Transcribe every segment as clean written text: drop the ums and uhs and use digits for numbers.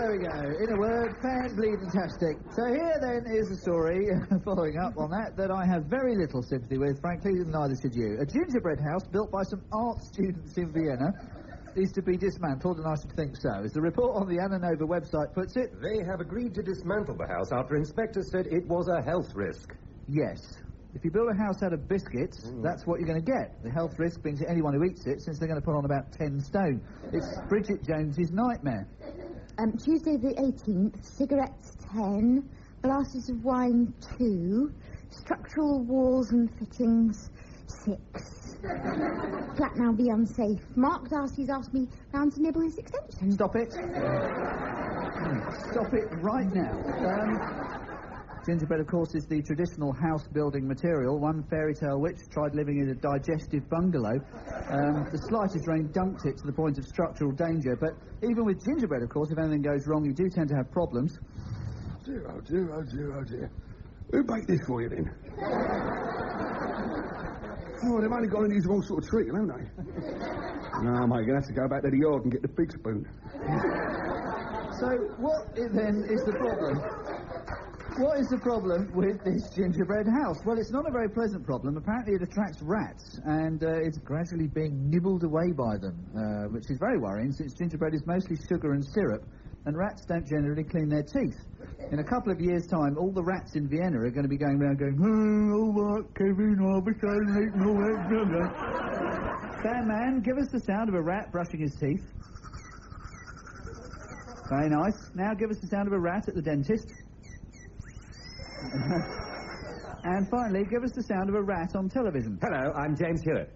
There we go. In a word, fan-bleeding-tastic. So here, then, is a story, following up on that I have very little sympathy with, frankly, neither should you. A gingerbread house built by some art students in Vienna is to be dismantled, and I should think so. As the report on the Anna Nova website puts it... They have agreed to dismantle the house after inspectors said it was a health risk. Yes. If you build a house out of biscuits, that's what you're going to get. The health risk being to anyone who eats it, since they're going to put on about 10 stone. It's Bridget Jones's nightmare. Tuesday the 18th, cigarettes 10, glasses of wine 2, structural walls and fittings 6. Flat now be unsafe. Mark Darcy's asked me round to nibble his extension. Stop it. Stop it right now. Gingerbread, of course, is the traditional house-building material. One fairy tale witch tried living in a digestive bungalow. The slightest rain dunked it to the point of structural danger. But even with gingerbread, of course, if anything goes wrong, you do tend to have problems. Oh, dear. Who baked this for you, then? Oh, they've only got to use the wrong sort of treacle, haven't they? No, mate, you're going to have to go back to the yard and get the big spoon. So, what, then, is the problem? What is the problem with this gingerbread house? Well, it's not a very pleasant problem. Apparently it attracts rats, and it's gradually being nibbled away by them, which is very worrying, since gingerbread is mostly sugar and syrup, and rats don't generally clean their teeth. In a couple of years' time, all the rats in Vienna are going to be going around going, oh, what, Kevin, I'll be so late, no, man, give us the sound of a rat brushing his teeth. Very nice. Now give us the sound of a rat at the dentist. And finally, give us the sound of a rat on television. Hello, I'm James Hewitt.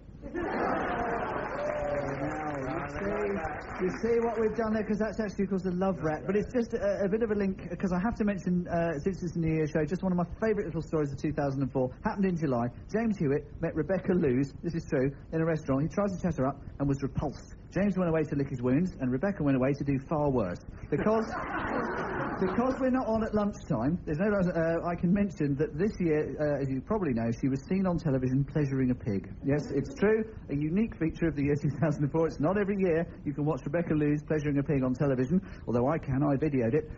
You see what we've done there? Because that's actually, of course, the Love Rat. But it's just a bit of a link, because I have to mention, since it's a New Year show, just one of my favourite little stories of 2004. Happened in July. James Hewitt met Rebecca Lewis, this is true, in a restaurant. He tried to chat her up and was repulsed. James went away to lick his wounds, and Rebecca went away to do far worse. Because we're not on at lunchtime, there's no I can mention that this year, as you probably know, she was seen on television pleasuring a pig. Yes, it's true, a unique feature of the year 2004. It's not every year you can watch Rebecca Lewis pleasuring a pig on television, although I videoed it.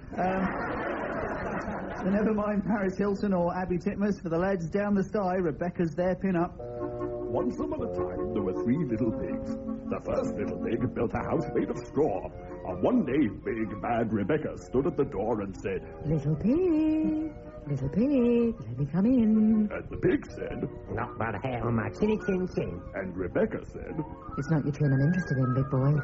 So never mind Paris Hilton or Abby Titmus. For the lads down the side, Rebecca's their pin-up. Once upon a time, there were 3 little pigs. The first little pig built a house made of straw. And one day, big, bad Rebecca stood at the door and said, Little pig, let me come in. And the pig said, Not but a hair on my chinny chin chin. And Rebecca said, It's not your chin I'm interested in, big boy.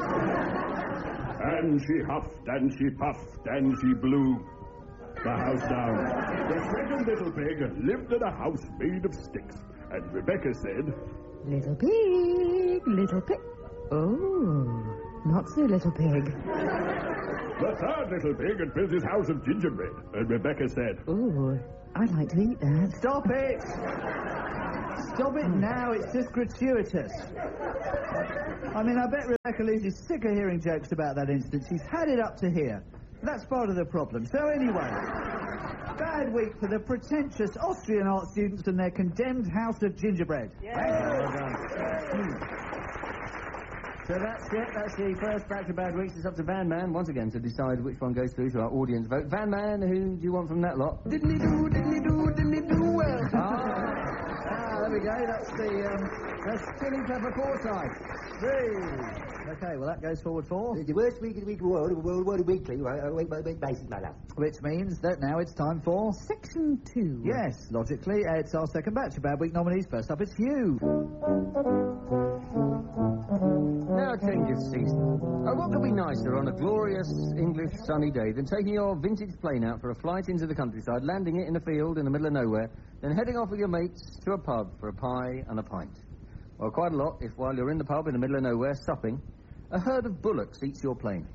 And she huffed, and she puffed, and she blew the house down. The second little pig lived in a house made of sticks. And Rebecca said, Little pig. Oh, not so little pig. The third little pig had built his house of gingerbread. And Rebecca said, Oh, I'd like to eat that. Stop it! Stop it now, it's just gratuitous. I mean, I bet Rebecca Lewis is sick of hearing jokes about that incident. She's had it up to here. That's part of the problem. So anyway, bad week for the pretentious Austrian art students and their condemned house of gingerbread. Yeah. Well done. So that's it. That's the first batch of bad weeks. It's up to Van Man once again to decide which one goes through to our audience vote. Van Man, who do you want from that lot? Didn't he do well? There we go. That's the Chili Pepper Forsyth. 3. Okay, well, that goes forward 4. The worst week of the week of the world weekly, week basis, my love. Which means that now it's time for... Section 2. Yes, logically, it's our second batch of Bad Week nominees. First up, it's Hugh. Now, change of season. What could be nicer on a glorious English sunny day than taking your vintage plane out for a flight into the countryside, landing it in a field in the middle of nowhere, then heading off with your mates to a pub for a pie and a pint? Well, quite a lot if while you're in the pub in the middle of nowhere, supping, a herd of bullocks eats your plane.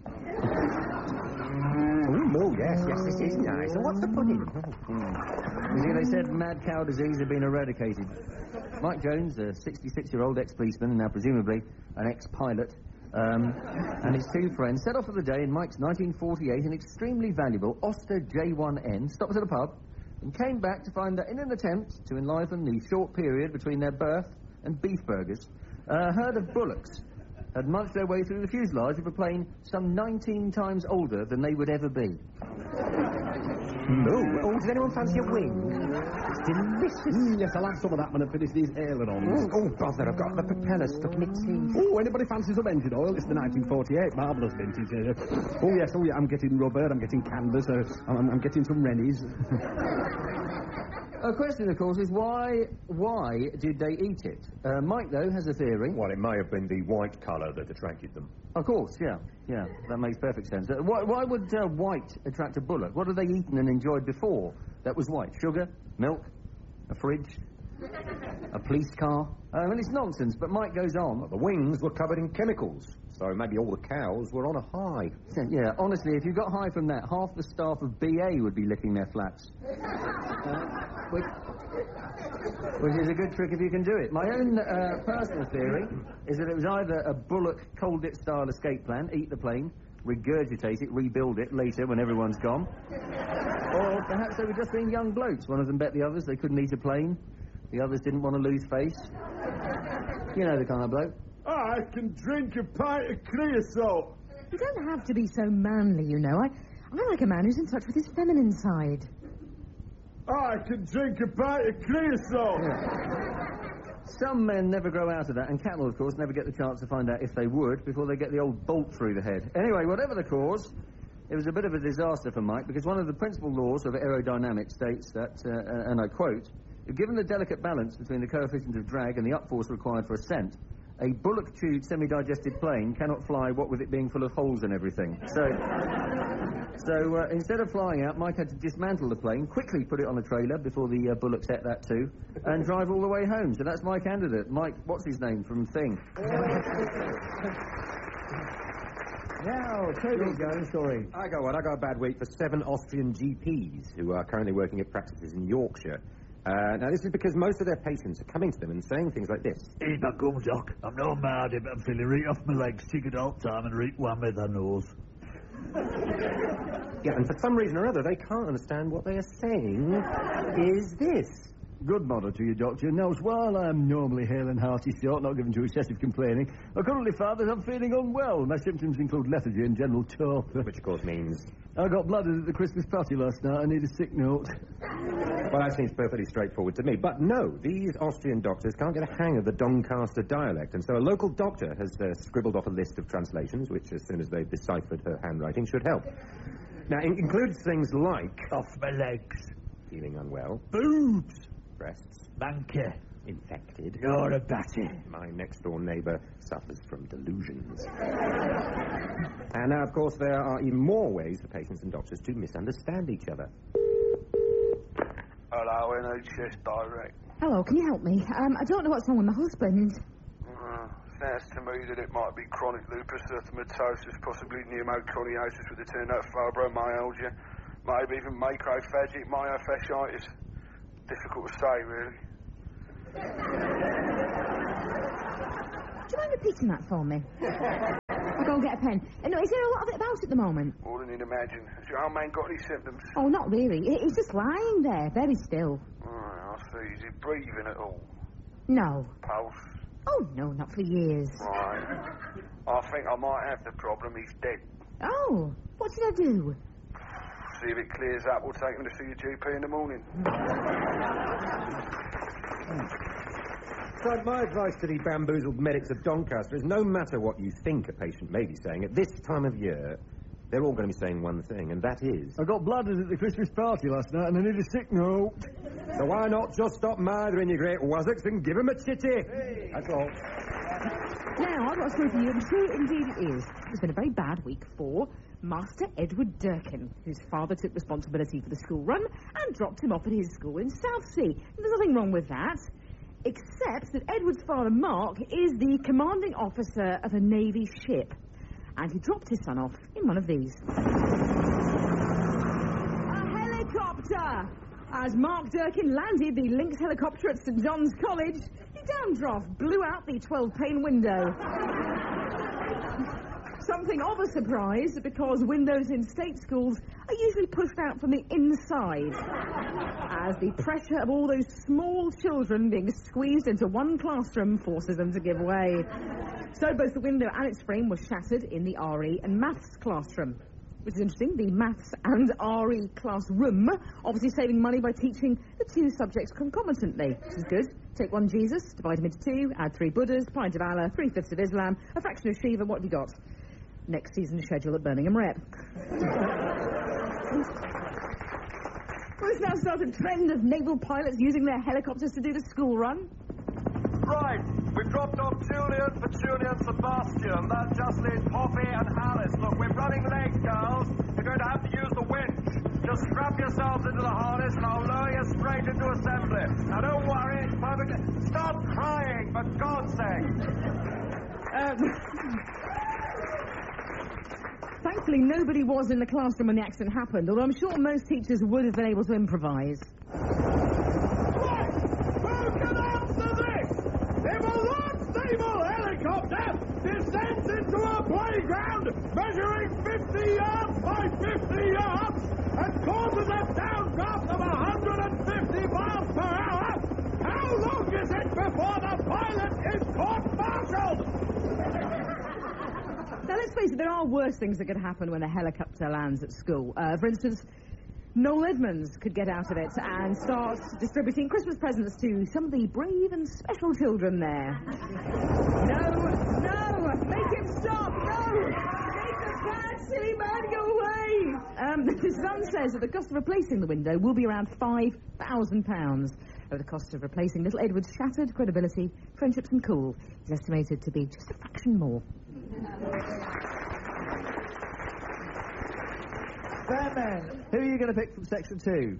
Oh, yes, this is nice. And what's the pudding? You see, they said mad cow disease had been eradicated. Mike Jones, a 66-year-old ex-policeman, and now presumably an ex-pilot, and his 2 friends set off for the day in Mike's 1948 an extremely valuable Oster J1N, stopped at a pub, and came back to find that in an attempt to enliven the short period between their birth and beef burgers, a herd of bullocks had munched their way through the fuselage of a plane some 19 times older than they would ever be. No. Oh, does anyone fancy a wing? It's delicious. Yes, I'll have some of that when I finish these ailerons. Oh, bother, I've got the propeller stuck in its teeth. Oh, anybody fancy some engine oil? It's the 1948, marvellous vintage. Oh, yes, I'm getting rubber, I'm getting canvas, I'm getting some Rennies. A question, of course, is why did they eat it? Mike, though, has a theory. Well, it may have been the white colour that attracted them. Of course, yeah, that makes perfect sense. Why would white attract a bullock? What had they eaten and enjoyed before that was white? Sugar? Milk? A fridge? A police car? I mean, it's nonsense, but Mike goes on. Well, the wings were covered in chemicals, so maybe all the cows were on a high. Yeah, honestly, if you got high from that, half the staff of BA would be licking their flaps. Which is a good trick if you can do it. My own personal theory is that it was either a Bullock Colditz-style escape plan, eat the plane, regurgitate it, rebuild it later when everyone's gone, or perhaps they were just being young blokes. One of them bet the others they couldn't eat a plane. The others didn't want to lose face. You know the kind of bloke. I can drink a pint of creosote. You don't have to be so manly, you know. I like a man who's in touch with his feminine side. I can drink a pint of creosote. Some men never grow out of that, and cattle, of course, never get the chance to find out if they would before they get the old bolt through the head. Anyway, whatever the cause, it was a bit of a disaster for Mike, because one of the principal laws of aerodynamics states that, and I quote, given the delicate balance between the coefficient of drag and the upforce required for ascent, a bullock-chewed, semi-digested plane cannot fly, what with it being full of holes and everything. So instead of flying out, Mike had to dismantle the plane, quickly put it on a trailer before the bullocks ate that too, and drive all the way home. So that's my candidate, Mike, what's his name, from Thing. Now, Toby, go, sorry. I got a bad week for 7 Austrian GPs who are currently working at practices in Yorkshire. Now, this is because most of their patients are coming to them and saying things like this. Hey, my gum, Doc. I'm no mad, but I'm feeling right off my legs, sick all the time, and right one with the nose. Yeah, and for some reason or other, they can't understand what they are saying. Is this? Good morning to you, Doctor. Now, while I'm normally hale and hearty sort, not given to excessive complaining, I currently find that I'm feeling unwell. My symptoms include lethargy and general torpor. Which, of course, means... I got blooded at the Christmas party last night. I need a sick note. Well, that seems perfectly straightforward to me. But no, these Austrian doctors can't get a hang of the Doncaster dialect, and so a local doctor has scribbled off a list of translations, which, as soon as they've deciphered her handwriting, should help. Now, it includes things like... Off my legs. Feeling unwell. Boobs. Breasts. Monkey. Infected. You're a batty. My next-door neighbour suffers from delusions. And now, of course, there are even more ways for patients and doctors to misunderstand each other. Hello, NHS Direct. Hello, can you help me? I don't know what's wrong with my husband. Sounds to me that it might be chronic lupus erythematosus, possibly pneumoconiosis with a turn out fibromyalgia, maybe even macrophagic myofasciitis. Difficult to say, really. Do you mind repeating that for me? I'll go and get a pen. No, is there a lot of it about at the moment? More than you'd imagine. Has your old man got any symptoms? Oh, not really. He's just lying there, very still. I see. Is he breathing at all? No. Pulse? Oh, no, not for years. Right. I think I might have the problem. He's dead. Oh, what did I do? See if it clears up. We'll take him to see your GP in the morning. So my advice to the bamboozled medics of Doncaster is no matter what you think a patient may be saying, at this time of year, they're all going to be saying one thing, and that is... I got blooded at the Christmas party last night and I need a sick note. So why not just stop mithering, you great wazzocks, and give him a chitty? Hey. That's all. Now, I've got a story for you, and true indeed it is. It's been a very bad week for Master Edward Durkin, whose father took responsibility for the school run and dropped him off at his school in Southsea. There's nothing wrong with that, except that Edward's father, Mark, is the commanding officer of a Navy ship, and he dropped his son off in one of these. A helicopter! As Mark Durkin landed the Lynx helicopter at St John's College, the downdraft blew out the 12-pane window. Something of a surprise, because windows in state schools are usually pushed out from the inside, as the pressure of all those small children being squeezed into one classroom forces them to give way. So both the window and its frame were shattered in the RE and maths classroom. Which is interesting, the maths and RE classroom obviously saving money by teaching the two subjects concomitantly, which is good. Take one Jesus, divide him into two, add 3 Buddhas, pint of Allah, 3/5 of Islam, a fraction of Shiva, what have you got? Next season's schedule at Birmingham Rep. Well, this now starts a trend of naval pilots using their helicopters to do the school run. Right, we've dropped off Julian, Petunia and Sebastian. That just leaves Poppy and Alice. Look, we're running late, girls. You're going to have to use the winch. Just strap yourselves into the harness and I'll lower you straight into assembly. Now, don't worry, it's perfectly... Stop crying, for God's sake! Thankfully, nobody was in the classroom when the accident happened, although I'm sure most teachers would have been able to improvise. Right! Who can answer this? If a large naval helicopter descends into a playground measuring 50 yards by 50 yards and causes a downdraft of 150 miles per hour, how long is it before the pilot is court-martialed? Now, let's face it, there are worse things that could happen when a helicopter lands at school. For instance, Noel Edmonds could get out of it and start distributing Christmas presents to some of the brave and special children there. No! Make him stop! No! Make the bad, silly man go away! The Sun says that the cost of replacing the window will be around £5,000. Though the cost of replacing little Edward's shattered credibility, friendships and cool is estimated to be just a fraction more. Batman, who are you going to pick from Section 2?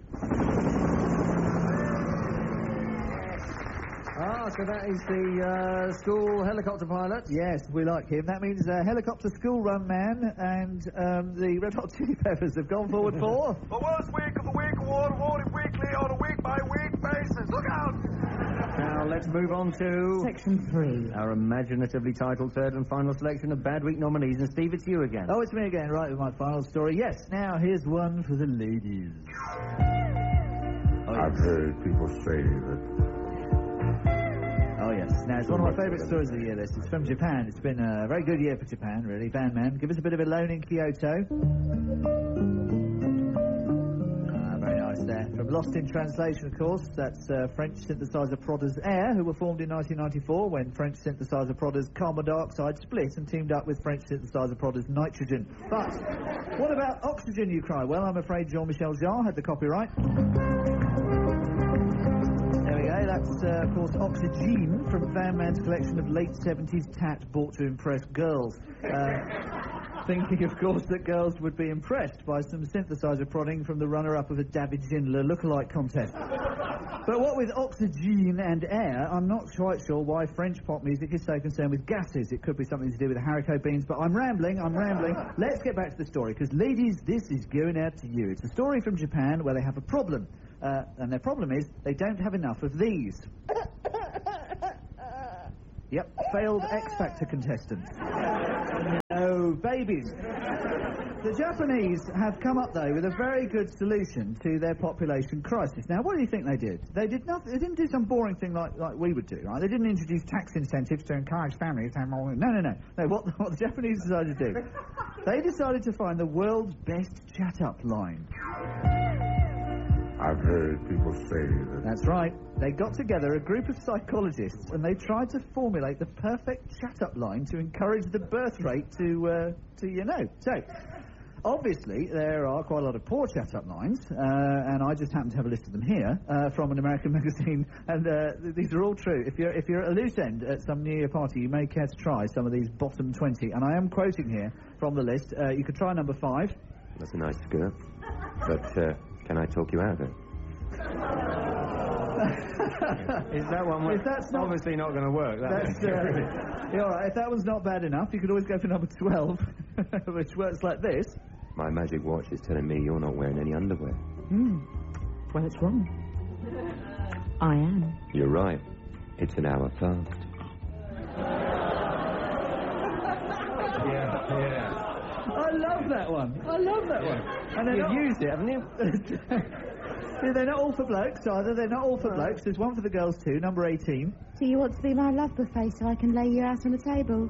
So that is the school helicopter pilot. Yes, we like him. That means helicopter school run man and the Red Hot Chili Peppers have gone forward for... The worst week of the week award, awarded weekly on a week-by-week basis. Look out! Now, let's move on to... Section 3. Our imaginatively titled third and final selection of Bad Week nominees. And Steve, it's you again. Oh, it's me again, right, with my final story. Yes, now here's one for the ladies. I've heard people say that... Oh, yes. Now, it's one of my favourite stories of the year, this. It's from Japan. It's been a very good year for Japan, really. Van Man, give us a bit of Alone in Kyoto. Very nice there. From Lost in Translation, of course. That's French synthesizer prodders Air, who were formed in 1994 when French synthesizer prodders carbon dioxide split and teamed up with French synthesizer prodders Nitrogen. But what about Oxygen, you cry? Well, I'm afraid Jean-Michel Jarre had the copyright. There we go, that's, of course, Oxygen from Van Man's collection of late 70s tat bought to impress girls. Thinking, of course, that girls would be impressed by some synthesizer prodding from the runner-up of a David Schindler lookalike contest. But what with Oxygen and Air, I'm not quite sure why French pop music is so concerned with gases. It could be something to do with the haricot beans, but I'm rambling. Let's get back to the story, because, ladies, this is going out to you. It's a story from Japan where they have a problem. And their problem is they don't have enough of these. Yep, failed X Factor contestants. No babies. The Japanese have come up, though, with a very good solution to their population crisis. Now, what do you think they did? They did nothing. They didn't do some boring thing like we would do, right? They didn't introduce tax incentives to encourage families to have more... No. No, what the Japanese decided to do, they decided to find the world's best chat-up line. I've heard people say that... That's right. They got together a group of psychologists and they tried to formulate the perfect chat-up line to encourage the birth rate to So, obviously, there are quite a lot of poor chat-up lines, and I just happen to have a list of them here from an American magazine, and these are all true. If you're at a loose end at some New Year party, you may care to try some of these bottom 20, and I am quoting here from the list. You could try number 5. That's a nice skirt, but... can I talk you out of it? Is that one? If that's not, obviously not going to work. That's all right. If that one's not bad enough, you could always go for number 12, which works like this. My magic watch is telling me you're not wearing any underwear. Well, it's wrong. I am. You're right. It's an hour fast. Yeah. I love that one. And then You've used it, haven't you? Yeah, they're not all for blokes either. They're not all for blokes. There's one for the girls too, number 18. Do you want to be my love buffet so I can lay you out on the table?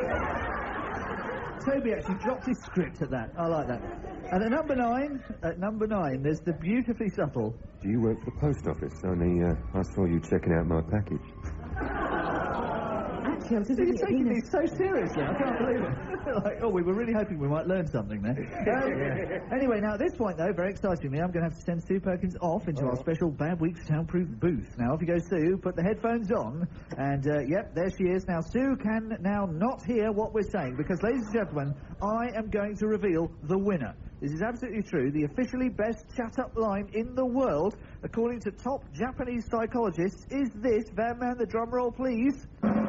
Toby actually dropped his script at that. I like that. And at number 9, there's the beautifully supple. Do you work for the post office? Only, I saw you checking out my package. Actually, I was just You're looking at taking Venus. these so seriously. I can't believe it. Like, oh, we were really hoping we might learn something there. Anyway, now at this point, though, very excitingly, I'm going to have to send Sue Perkins off into our special Bad Week soundproof booth. Now, off you go, Sue. Put the headphones on. And, yep, there she is. Now, Sue can now not hear what we're saying because, ladies and gentlemen, I am going to reveal the winner. This is absolutely true. The officially best chat-up line in the world, according to top Japanese psychologists, is this. Van Man, the drum roll, please.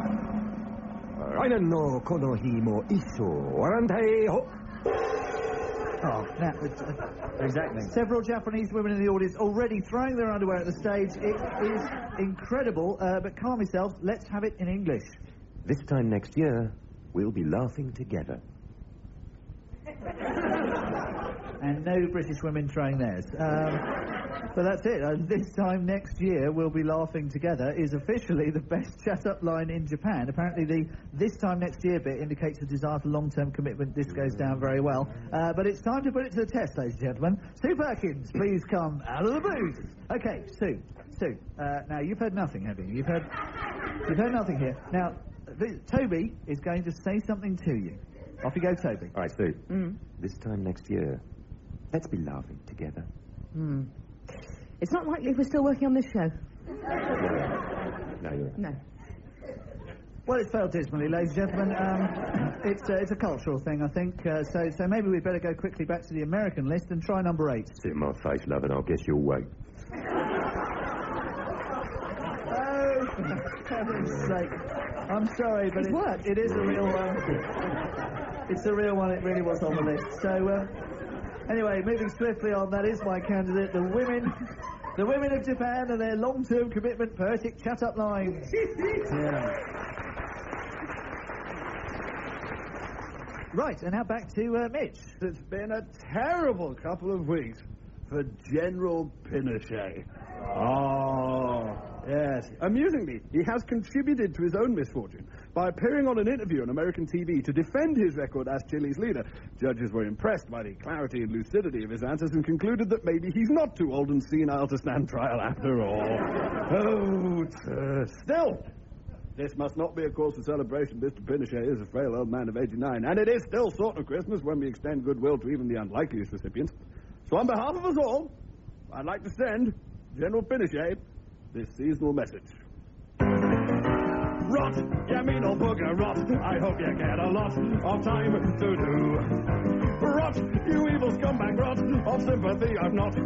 no kono hi mo iso warandai ho. Oh, now, exactly. Several Japanese women in the audience already throwing their underwear at the stage. It is incredible, but calm yourselves. Let's have it in English. This time next year, we'll be laughing together. And no British women throwing theirs. But that's it. This time next year, we'll be laughing together is officially the best chat-up line in Japan. Apparently, the this time next year bit indicates a desire for long-term commitment. This goes down very well. But it's time to put it to the test, ladies and gentlemen. Sue Perkins, please come out of the booth. Okay, Sue. Now, you've heard nothing, have you? You've heard nothing here. Now, Toby is going to say something to you. Off you go, Toby. All right, Sue. This time next year, let's be laughing together. It's not likely if we're still working on this show. No, you're right. No. Well, it's failed dismally, ladies and gentlemen. It's a cultural thing, I think. So maybe we'd better go quickly back to the American list and try number 8. Sit in my face, love, and I'll guess you'll wait. Oh, for heaven's sake. I'm sorry, but it is a real one. It's a real one. It really was on the list. So, anyway, moving swiftly on, that is my candidate, the women of Japan and their long-term commitment poetic chat-up lines. Yeah. Right, and now back to Mitch. It's been a terrible couple of weeks for General Pinochet. Oh, yes. Amusingly, he has contributed to his own misfortune by appearing on an interview on American TV to defend his record as Chile's leader. Judges were impressed by the clarity and lucidity of his answers and concluded that maybe he's not too old and senile to stand trial after all. Still, this must not be a cause for celebration. Mr. Pinochet is a frail old man of 89, and it is still sort of Christmas when we extend goodwill to even the unlikeliest recipients. So on behalf of us all, I'd like to send General Pinochet this seasonal message. Rot, you mean old booger, rot. I hope you get a lot of time to do. Rot, you evil scumbag, rot. Of sympathy I've not